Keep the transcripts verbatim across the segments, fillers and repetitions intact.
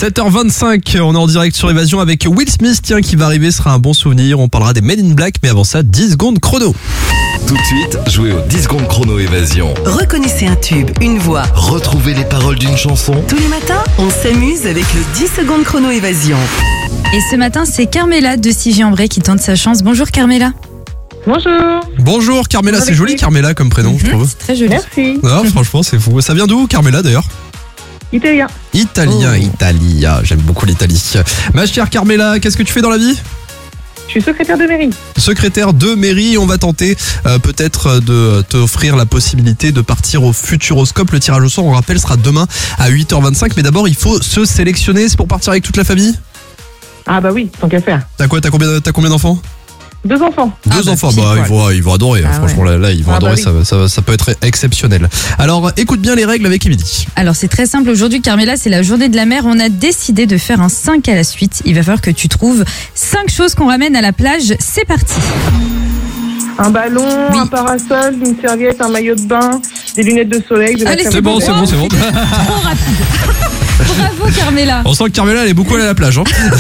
sept heures vingt-cinq, on est en direct sur Évasion avec Will Smith, tiens, qui va arriver, sera un bon souvenir. On parlera des Men in Black, mais avant ça, dix secondes chrono. Tout de suite, jouez aux dix secondes chrono Évasion. Reconnaissez un tube, une voix. Retrouvez les paroles d'une chanson. Tous les matins, on s'amuse avec le dix secondes chrono Évasion. Et ce matin, c'est Carmela de Sigy-en-Bray qui tente sa chance. Bonjour Carmela. Bonjour. Bonjour Carmela, c'est joli Carmela comme prénom, je trouve. C'est très joli. Merci. Non, franchement, c'est fou. Ça vient d'où Carmela d'ailleurs? Italien. Italien, Oh. Italia, j'aime beaucoup l'Italie. Ma chère Carmela, qu'est-ce que tu fais dans la vie? Je suis secrétaire de mairie. Secrétaire de mairie, on va tenter euh, peut-être de t'offrir la possibilité de partir au Futuroscope. Le tirage au sort, on rappelle, sera demain à huit heures vingt-cinq. Mais d'abord, il faut se sélectionner. C'est pour partir avec toute la famille? Ah bah oui, tant qu'à faire. T'as quoi? T'as combien, t'as combien d'enfants? Deux enfants. Deux Ah bah, enfants, pile bah, ils, poil. vont, ils vont adorer. hein. Ah Franchement, là, là, ils vont Ah bah adorer. oui. Ça, va- ça, va- ça peut être exceptionnel. Alors, écoute bien les règles avec Émilie. Alors c'est très simple, aujourd'hui Carmela, c'est la journée de la mer. On a décidé de faire un cinq à la suite. Il va falloir que tu trouves cinq choses qu'on ramène à la plage. C'est parti. Un ballon, Oui. un parasol, une serviette, un maillot de bain, des lunettes de soleil, de la Allez, crème C'est bon, solaire. c'est bon, c'est bon. Trop rapide. Bravo Carmela. On sent que Carmela, elle est beaucoup allée à la plage. Hein.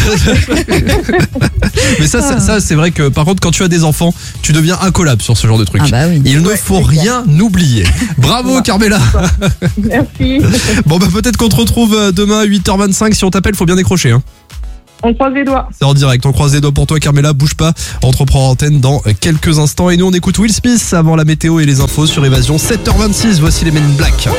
Mais ça, ça, ça, c'est vrai que par contre, quand tu as des enfants, tu deviens incollable sur ce genre de truc. Ah bah oui. Il ne Ouais, faut c'est rien oublier. Bravo Carmela. Merci. Bon bah peut-être qu'on te retrouve euh, demain à huit heures vingt-cinq. Si on t'appelle, faut bien décrocher. Hein. On croise les doigts. C'est en direct. On croise les doigts pour toi Carmela. Bouge pas. On te reprend en antenne dans quelques instants. Et nous, on écoute Will Smith avant la météo et les infos sur Évasion. sept heures vingt-six. Voici les Men in Black.